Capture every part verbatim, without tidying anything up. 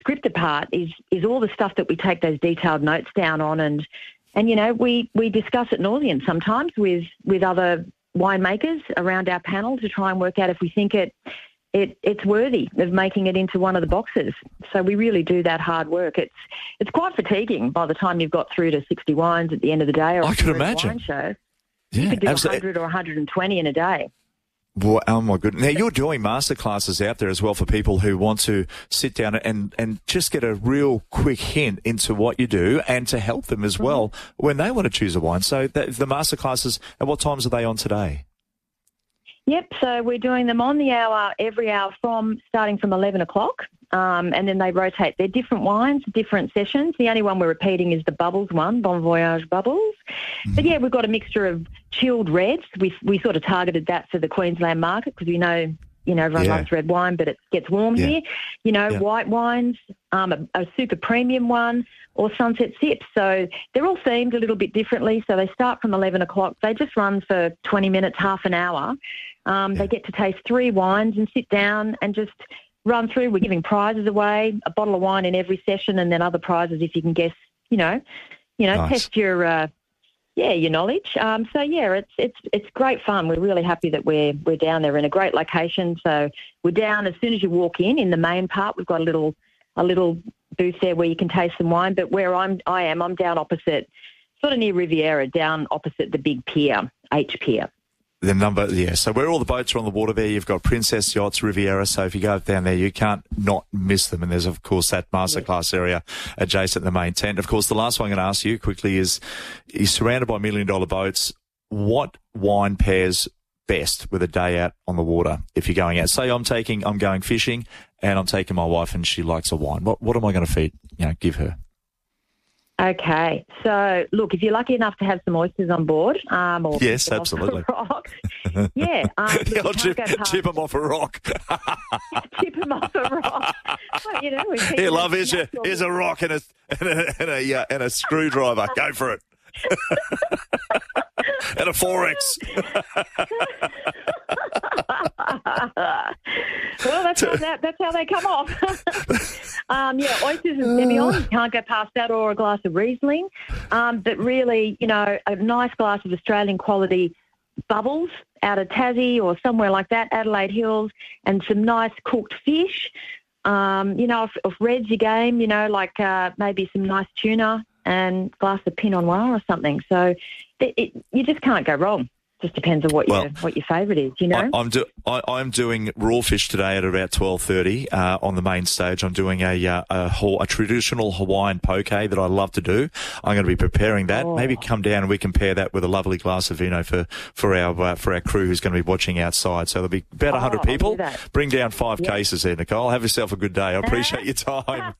scripted part is is all the stuff that we take those detailed notes down on, and and you know we we discuss it nauseam sometimes with with other winemakers around our panel to try and work out if we think it it it's worthy of making it into one of the boxes. So we really do that hard work. It's it's quite fatiguing by the time you've got through to sixty wines at the end of the day. Or I can a imagine. Wine show. Yeah, you could do absolutely. one hundred or one hundred twenty in a day. Well, oh my goodness. Now, you're doing masterclasses out there as well for people who want to sit down and, and just get a real quick hint into what you do and to help them as well mm-hmm. when they want to choose a wine. So the, the masterclasses, at what times are they on today? Yep, so we're doing them on the hour, every hour from starting from eleven o'clock. Um, and then they rotate. They're different wines, different sessions. The only one we're repeating is the Bubbles one, Bon Voyage Bubbles. Mm-hmm. But, yeah, we've got a mixture of chilled reds. We we sort of targeted that for the Queensland market because we know, you know, everyone yeah. loves red wine, but it gets warm yeah. here. You know, yeah. white wines, um, a, a super premium one, or Sunset Sips. So they're all themed a little bit differently. So they start from eleven o'clock. They just run for twenty minutes, half an hour. Um, yeah. They get to taste three wines and sit down and just run through. We're giving prizes away, a bottle of wine in every session, and then other prizes if you can guess, you know, you know, nice. test your, uh, yeah, your knowledge. Um, so yeah, it's it's it's great fun. We're really happy that we're we're down there in a great location. So we're down as soon as you walk in in the main part. We've got a little a little booth there where you can taste some wine. But where I'm I am, I'm down opposite, sort of near Riviera, down opposite the big pier, H Pier. The number, yeah. So where all the boats are on the water there, you've got Princess Yachts, Riviera. So if you go down there, you can't not miss them. And there's, of course, that masterclass area adjacent to the main tent. Of course, the last one I'm going to ask you quickly is, you're surrounded by million-dollar boats. What wine pairs best with a day out on the water if you're going out? Say I'm taking, I'm going fishing and I'm taking my wife and she likes a wine. What what am I going to feed, you know, give her? Okay, so look, if you're lucky enough to have some oysters on board, um, or yes, absolutely, rock, yeah, um, yeah I'll chip, chip them off a rock. Chip them off a rock. Well, you know, here, love, here's, a, here's a rock and a and a and a, uh, and a screwdriver. Go for it. And a four X. Well, that's how, that, that's how they come off. um, yeah, oysters and Semillon. You can't go past that, or a glass of Riesling. Um, but really, you know, a nice glass of Australian quality bubbles out of Tassie or somewhere like that, Adelaide Hills, and some nice cooked fish. Um, you know, if, if red's your game, you know, like uh, maybe some nice tuna and glass of Pinot Noir or something. So it, it, you just can't go wrong. Just depends on what well, your what your favourite is, you know. I, I'm do, I, I'm doing raw fish today at about twelve thirty uh, on the main stage. I'm doing a uh, a, a traditional Hawaiian poke that I love to do. I'm going to be preparing that. Oh. Maybe come down and we can pair that with a lovely glass of vino for for our uh, for our crew who's going to be watching outside. So there'll be about one hundred oh, people. Do Bring down five yep. cases there, Nicole. Have yourself a good day. I appreciate your time.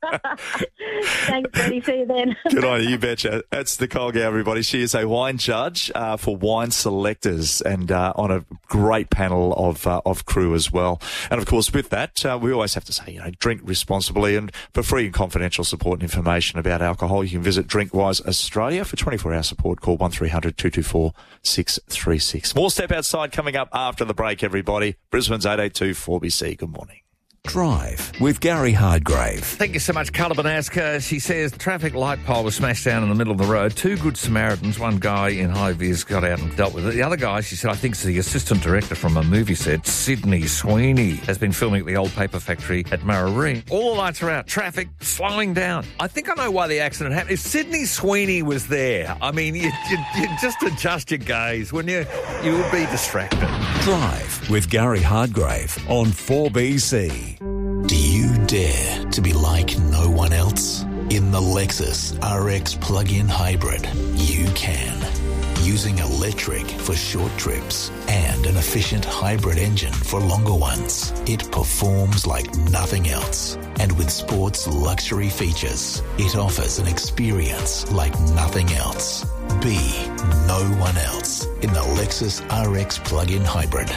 Thanks, Freddie. See you then. Good on you, you betcha. That's Nicole Gow, everybody. She is a wine judge uh, for Wine Selectors, and uh, on a great panel of uh, of crew as well. And of course, with that, uh, we always have to say, you know, drink responsibly. And for free and confidential support and information about alcohol, you can visit Drinkwise Australia. For twenty-four hour support, call one three hundred two two four six three six. More Step Outside coming up after the break, everybody. Brisbane's eight eight two four B C. Good morning. Drive with Gary Hardgrave. Thank you so much, Carla Banaska. She says the traffic light pole was smashed down in the middle of the road. Two good Samaritans, one guy in high vis got out and dealt with it. The other guy, she said, I think it's the assistant director from a movie set, Sydney Sweeney, has been filming at the old paper factory at Mararee. All the lights are out, traffic slowing down. I think I know why the accident happened. If Sydney Sweeney was there, I mean, you, you, you just adjust your gaze, wouldn't you? You would be distracted. Drive with Gary Hardgrave on four B C. Do you dare to be like no one else? In the Lexus R X plug-in hybrid, you can. Using electric for short trips and an efficient hybrid engine for longer ones, it performs like nothing else. And with sports luxury features, it offers an experience like nothing else. Be no one else in the Lexus R X plug-in hybrid.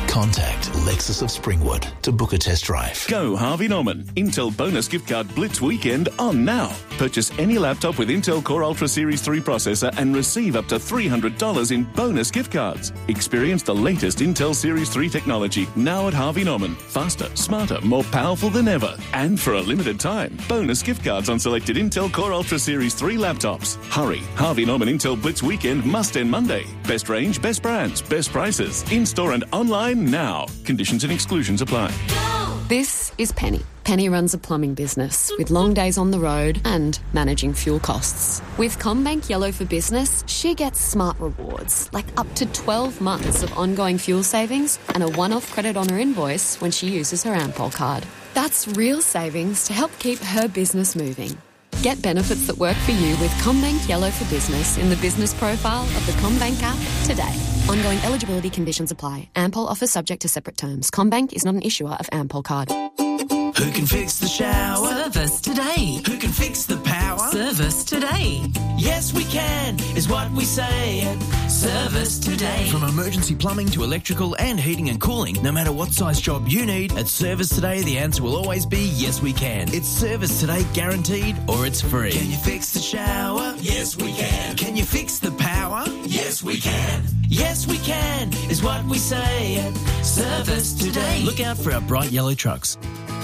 Contact Lexus of Springwood to book a test drive. Go Harvey Norman. Intel bonus gift card Blitz weekend on now. Purchase any laptop with Intel Core Ultra Series three processor and receive up to three hundred dollars in bonus gift cards. Experience the latest Intel Series three technology now at Harvey Norman. Faster, smarter, more powerful than ever. And for a limited time, bonus gift cards on selected Intel Core Ultra Series three laptops. Hurry. Harvey Norman Intel Blitz weekend must end Monday. Best range, best brands, best prices. In-store and online now. Conditions and exclusions apply. This is Penny. Penny runs a plumbing business with long days on the road and managing fuel costs. With CommBank Yellow for Business, she gets smart rewards, like up to twelve months of ongoing fuel savings and a one-off credit on her invoice when she uses her Ampol card. That's real savings to help keep her business moving. Get benefits that work for you with CommBank Yellow for Business in the business profile of the CommBank app today. Ongoing eligibility conditions apply. Ampol offer subject to separate terms. CommBank is not an issuer of Ampol card. Who can fix the shower? Service today. Who can fix the power? Service today. Yes, we can, is what we say at Service Today. From emergency plumbing to electrical and heating and cooling, no matter what size job you need, at Service Today, the answer will always be yes, we can. It's Service Today guaranteed or it's free. Can you fix the shower? Yes, we can. Can you fix the power? Yes, we can. Yes, we can, is what we say at Service Today. Look out for our bright yellow trucks.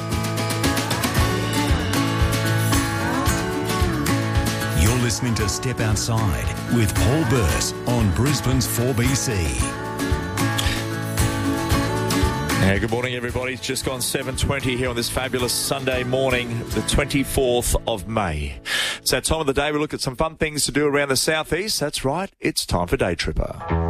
You're listening to Step Outside with Paul Burt on Brisbane's four B C. Yeah, good morning, everybody. It's just gone seven twenty here on this fabulous Sunday morning, the twenty-fourth of May. It's that time of the day we look at some fun things to do around the southeast. That's right, it's time for Day Tripper.